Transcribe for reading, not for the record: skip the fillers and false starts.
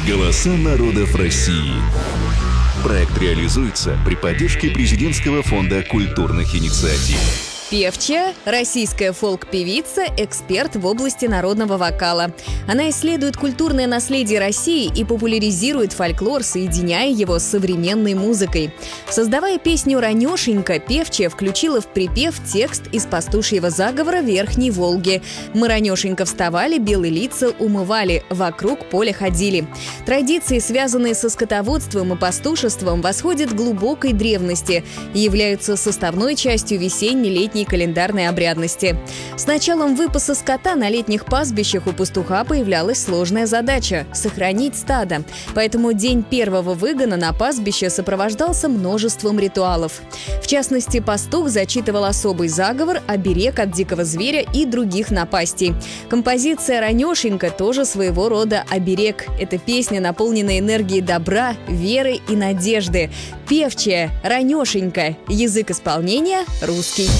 Голоса народов России. Проект реализуется при поддержке Президентского фонда культурных инициатив. Певчая, российская фолк-певица, эксперт в области народного вокала. Она исследует культурное наследие России и популяризирует фольклор, соединяя его с современной музыкой. Создавая песню «Ранешенька», Певчая включила в припев текст из пастушьего заговора Верхней Волги. «Мы ранешенько вставали, белые лица умывали, вокруг поля ходили». Традиции, связанные со скотоводством и пастушеством, восходят к глубокой древности и являются составной частью весенне-летней календарной обрядности. С началом выпаса скота на летних пастбищах у пастуха появлялась сложная задача – сохранить стадо. Поэтому день первого выгона на пастбище сопровождался множеством ритуалов. В частности, пастух зачитывал особый заговор, оберег от дикого зверя и других напастей. Композиция «Ранешенька» тоже своего рода оберег. Это песня, наполненная энергией добра, веры и надежды. Певчая, «Ранешенька». Язык исполнения – русский.